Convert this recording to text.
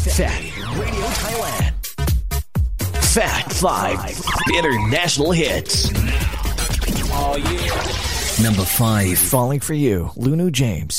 Fat Radio Thailand. Fat 5 International Hits. Oh, yeah. Number 5, Falling for You, Lunu James.